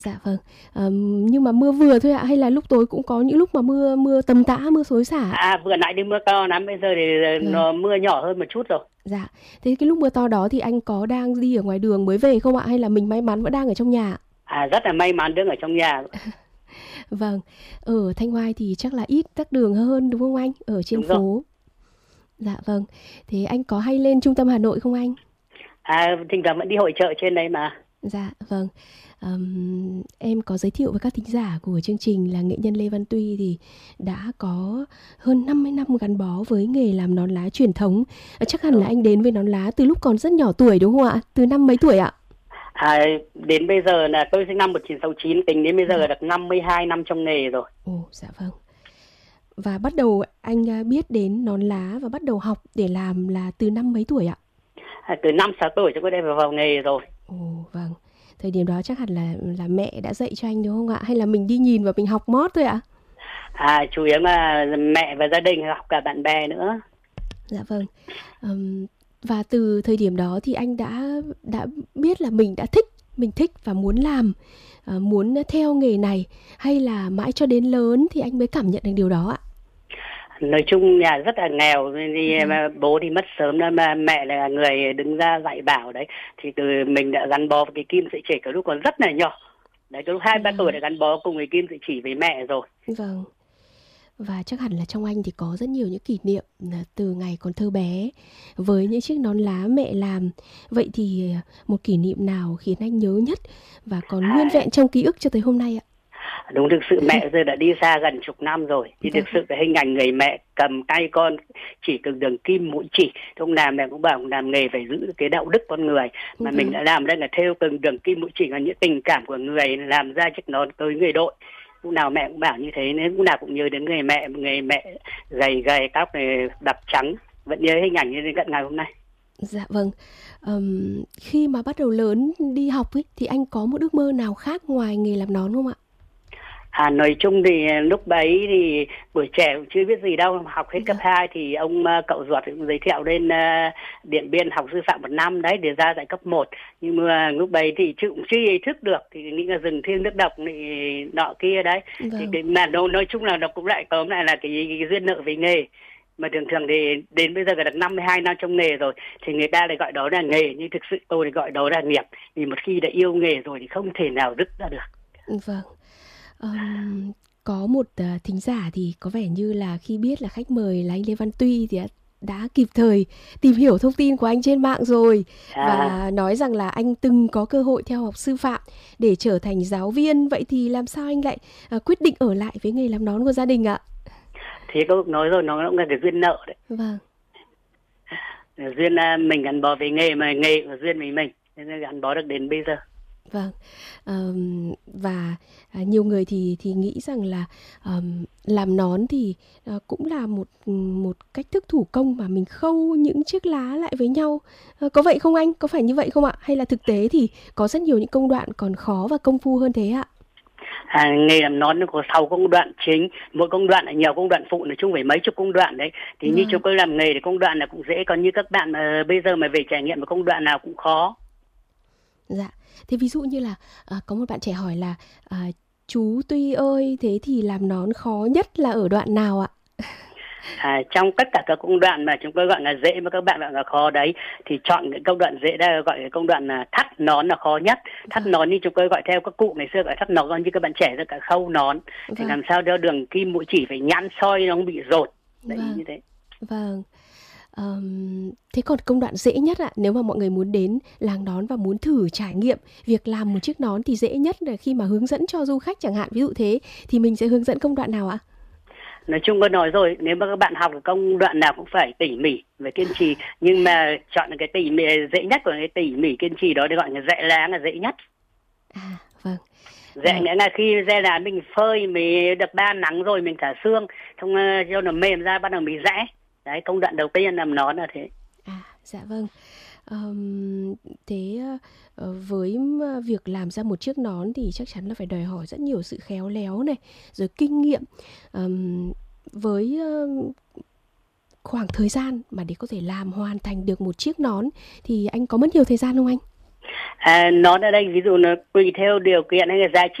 Dạ vâng. Nhưng mà mưa vừa thôi ạ, hay là lúc tối cũng có những lúc mà mưa mưa tầm tã, mưa xối xả ạ? Vừa nãy đi mưa to lắm, bây giờ thì Vâng, nó mưa nhỏ hơn một chút rồi. dạ. Thế cái lúc mưa to đó thì anh có đang đi ở ngoài đường mới về không ạ? Hay là mình may mắn vẫn đang ở trong nhà ạ? Rất là may mắn đứng ở trong nhà. Vâng, ở Thanh Hoài thì chắc là ít tắc đường hơn đúng không anh? Ở trên Đúng rồi. phố. Dạ vâng. Thế anh có hay lên trung tâm Hà Nội không anh? Thỉnh thoảng vẫn đi hội chợ trên đấy mà. Dạ vâng. Em có giới thiệu với các thính giả của chương trình là nghệ nhân Lê Văn Tuy thì đã có hơn 50 năm gắn bó với nghề làm nón lá truyền thống. Chắc hẳn là Rồi. anh đến với nón lá từ lúc còn rất nhỏ tuổi đúng không ạ? Từ năm mấy tuổi ạ? Đến bây giờ là tôi sinh năm 1969, tính đến bây giờ là Dạ. được 52 năm trong nghề rồi. Ồ, dạ vâng. Và bắt đầu anh biết đến nón lá và bắt đầu học để làm là từ năm mấy tuổi ạ? Từ 5 6 tuổi chúng tôi đã vào nghề rồi. Ồ, vâng. Thời điểm đó chắc hẳn là mẹ đã dạy cho anh đúng không ạ? Hay là mình đi nhìn và mình học mót thôi ạ? Chủ yếu là mẹ và gia đình, học cả bạn bè nữa. Dạ vâng. Và từ thời điểm đó thì anh đã biết là mình thích và muốn làm, muốn theo nghề này, hay là mãi cho đến lớn thì anh mới cảm nhận được điều đó ạ? Nói chung nhà rất là nghèo, thì Vâng. mà bố thì mất sớm nên mà mẹ là người đứng ra dạy bảo đấy. Thì từ mình đã gắn bó với cái kim sợi chỉ từ lúc còn rất là nhỏ. Đấy, từ lúc 2 3 tuổi đã gắn bó cùng với kim sợi chỉ với mẹ rồi. Vâng. Và chắc hẳn là trong anh thì có rất nhiều những kỷ niệm từ ngày còn thơ bé với những chiếc nón lá mẹ làm. Vậy thì một kỷ niệm nào khiến anh nhớ nhất và còn nguyên À, vẹn trong ký ức cho tới hôm nay ạ? Đúng, thực sự mẹ giờ đã đi xa gần chục năm rồi, thì thực Vâng, sự cái hình ảnh người mẹ cầm tay con chỉ từng đường kim mũi chỉ. Lúc nào mẹ cũng bảo làm nghề phải giữ cái đạo đức con người, mà mình vâng, đã làm đây là theo từng đường kim mũi chỉ là những tình cảm của người làm ra chiếc nón tới người đội. Lúc nào mẹ cũng bảo như thế, nên lúc nào cũng nhớ đến người mẹ gầy gầy, tóc này đập trắng, vẫn nhớ hình ảnh như đến tận ngày hôm nay. dạ vâng. Khi mà bắt đầu lớn đi học ấy thì anh có một ước mơ nào khác ngoài nghề làm nón không ạ? Nói chung thì lúc đấy thì buổi trẻ cũng chưa biết gì đâu, học hết cấp Vâng, 2 thì ông cậu ruột cũng giới thiệu lên Điện Biên học sư phạm 1 năm đấy để ra dạy cấp 1. Nhưng mà lúc đấy thì cũng chưa ý thức được, thì nghĩ là rừng thiêng nước độc này nọ kia đấy. Thì vâng, cái mà nói chung là nó cũng lại tóm lại là cái duyên nợ với nghề. Mà thường thường thì đến bây giờ đã được 52 năm trong nghề rồi, thì người ta lại gọi đó là nghề, nhưng thực sự tôi thì gọi đó là nghiệp. Vì một khi đã yêu nghề rồi thì không thể nào dứt ra được. vâng. Có một thính giả thì có vẻ như là khi biết là khách mời là anh Lê Văn Tuy thì đã kịp thời tìm hiểu thông tin của anh trên mạng rồi À, và nói rằng là anh từng có cơ hội theo học sư phạm để trở thành giáo viên. Vậy thì làm sao anh lại quyết định ở lại với nghề làm nón của gia đình ạ? thì có nói rồi, nó cũng là cái duyên nợ đấy. Vâng, Duyên mình gắn bó với nghề, mà nghề của duyên với mình, nên gắn bó được đến bây giờ. vâng. Và nhiều người thì nghĩ rằng là làm nón thì cũng là một một cách thức thủ công mà mình khâu những chiếc lá lại với nhau. Có vậy không anh? Có phải như vậy không ạ? Hay là thực tế thì có rất nhiều những công đoạn còn khó và công phu hơn thế ạ? Nghề làm nón nó có 6 công đoạn chính, mỗi công đoạn là nhiều công đoạn phụ, nói chung phải mấy chục công đoạn đấy. Thì như chúng Vâng, tôi làm nghề thì công đoạn là cũng dễ, còn như các bạn mà bây giờ mà về trải nghiệm một công đoạn nào cũng khó. dạ. Thế ví dụ như là có một bạn trẻ hỏi là chú Tuy ơi, thế thì làm nón khó nhất là ở đoạn nào ạ? Trong tất cả các công đoạn mà chúng tôi gọi là dễ mà các bạn gọi là khó đấy, thì chọn cái công đoạn dễ ra, gọi cái công đoạn là thắt nón là khó nhất. Thắt Vâng, nón như chúng tôi gọi theo các cụ ngày xưa gọi thắt nón, còn như các bạn trẻ là cả khâu nón, thì vâng, làm sao cho đường kim mũi chỉ phải nhẵn soi, nó không bị rột đấy, vâng, như thế. vâng. Thế còn công đoạn dễ nhất ạ, nếu mà mọi người muốn đến làng nón và muốn thử trải nghiệm việc làm một chiếc nón thì dễ nhất là khi mà hướng dẫn cho du khách chẳng hạn, ví dụ thế thì mình sẽ hướng dẫn công đoạn nào ạ? Nói chung có nói rồi, nếu mà các bạn học được công đoạn nào cũng phải tỉ mỉ và kiên trì, nhưng mà chọn cái tỉ mỉ dễ nhất, của cái tỉ mỉ kiên trì đó để gọi là dễ lá là dễ nhất. À, vâng. Dễ Ờ, nghĩa là khi dễ lá mình phơi, mình được 3 nắng rồi mình thả xương, xong cho nó mềm ra, bắt đầu mình rẽ. Đấy, công đoạn đầu tiên làm nón là thế. dạ vâng. Thế với việc làm ra một chiếc nón thì chắc chắn là phải đòi hỏi rất nhiều sự khéo léo này, rồi kinh nghiệm. Với khoảng thời gian mà để có thể làm hoàn thành được một chiếc nón thì anh có mất nhiều thời gian không anh? Nón ở đây ví dụ nó tùy theo điều kiện hay là giá trị